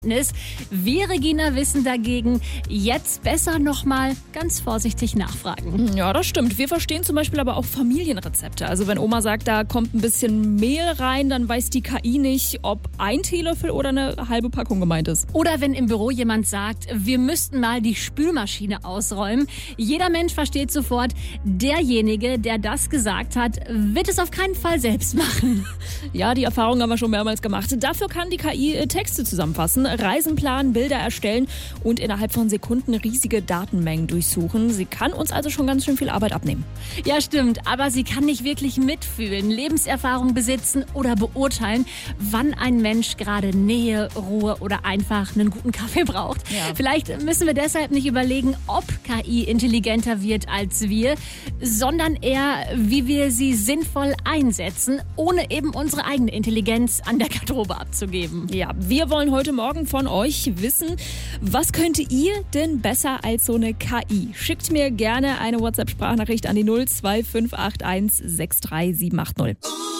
Wir, Regina, wissen dagegen, jetzt besser nochmal ganz vorsichtig nachfragen. Ja, das stimmt. Wir verstehen zum Beispiel aber auch Familienrezepte. Also wenn Oma sagt, da kommt ein bisschen Mehl rein, dann weiß die KI nicht, ob ein Teelöffel oder eine halbe Packung gemeint ist. Oder wenn im Büro jemand sagt, wir müssten mal die Spülmaschine ausräumen. Jeder Mensch versteht sofort, derjenige, der das gesagt hat, wird es auf keinen Fall selbst machen. Ja, die Erfahrung haben wir schon mehrmals gemacht. Dafür kann die KI Texte zusammenfassen, Reisen planen, Bilder erstellen und innerhalb von Sekunden riesige Datenmengen durchsuchen. Sie kann uns also schon ganz schön viel Arbeit abnehmen. Ja, stimmt, aber sie kann nicht wirklich mitfühlen, Lebenserfahrung besitzen oder beurteilen, wann ein Mensch gerade Nähe, Ruhe oder einfach einen guten Kaffee braucht. Ja. Vielleicht müssen wir deshalb nicht überlegen, ob KI intelligenter wird als wir, sondern eher, wie wir sie sinnvoll einsetzen, ohne eben unsere eigene Intelligenz an der Garderobe abzugeben. Ja, wir wollen heute Morgen von euch wissen, was könnte ihr denn besser als so eine KI? Schickt mir gerne eine WhatsApp-Sprachnachricht an die 02581 63780.